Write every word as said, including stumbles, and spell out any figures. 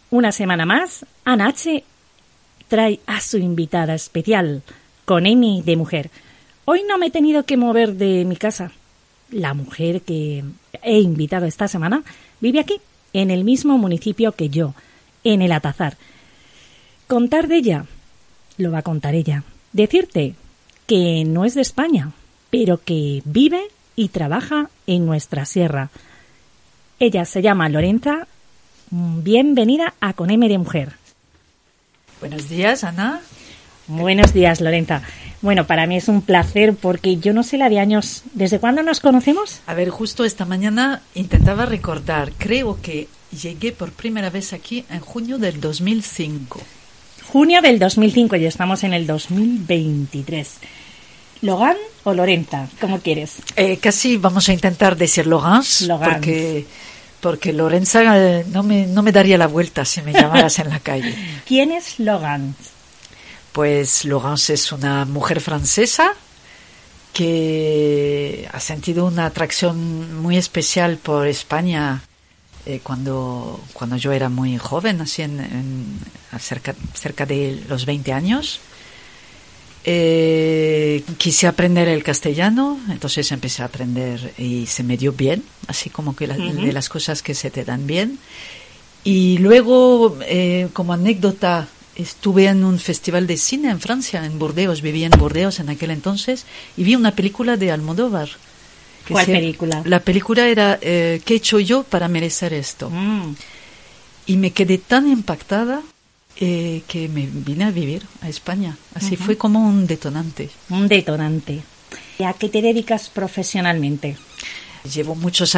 Una semana más, Ana H. trae a su invitada especial, con Emi de mujer. Hoy no me he tenido que mover de mi casa. La mujer que he invitado esta semana vive aquí, en el mismo municipio que yo, en el Atazar. Contar de ella, lo va a contar ella. Decirte que no es de España, pero que vive y trabaja en nuestra sierra. Ella se llama Lorenza. Bienvenida a Con M de Mujer. Buenos días, Ana. Buenos días, Lorenza. Bueno, para mí es un placer porque yo no sé la de años. ¿Desde cuándo nos conocemos? A ver, justo esta mañana intentaba recordar. Creo que llegué por primera vez aquí en junio del dos mil cinco. Junio del dos mil cinco y estamos en el dos mil veintitrés. ¿Logan o Lorenza? ¿Cómo quieres? Eh, casi vamos a intentar decir Logans, Logans. porque porque Lorenza eh, no me no me daría la vuelta si me llamaras en la calle. ¿Quién es Logans? Pues Logans es una mujer francesa que ha sentido una atracción muy especial por España eh, cuando cuando yo era muy joven, así en, en cerca cerca de los veinte años. Eh, quise aprender el castellano, entonces empecé a aprender y se me dio bien, así como que la, uh-huh. de las cosas que se te dan bien. Y luego, eh, como anécdota, estuve en un festival de cine en Francia, en Burdeos, viví en Burdeos en aquel entonces, y vi una película de Almodóvar. ¿Cuál se, película? La película era eh, ¿Qué he hecho yo para merecer esto? Mm. Y me quedé tan impactada Eh, que me vine a vivir a España. Así uh-huh. fue como un detonante. Un detonante. ¿A qué te dedicas profesionalmente? Llevo muchos